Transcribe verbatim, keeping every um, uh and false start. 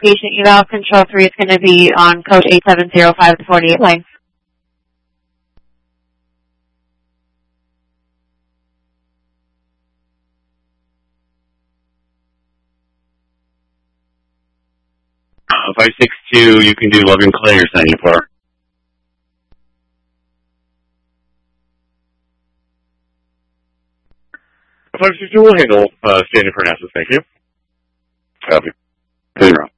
patient eval. Control three is going to be on code eight seven zero five to forty-eight lane. Uh, five six two, you can do Logan Clay or standing for. five six two will handle uh, standing for N A S A, thank you. Copy. Zero.